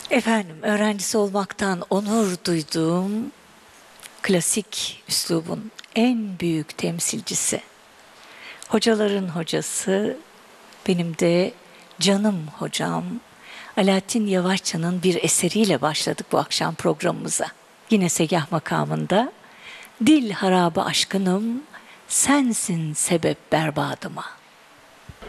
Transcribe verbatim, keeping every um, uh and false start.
Efendim, öğrencisi olmaktan onur duyduğum klasik üslubun en büyük temsilcisi, hocaların hocası, benim de canım hocam, Alaaddin Yavaşça'nın bir eseriyle başladık bu akşam programımıza. Yine segah makamında, dil harabı aşkınım, sensin sebep berbadıma.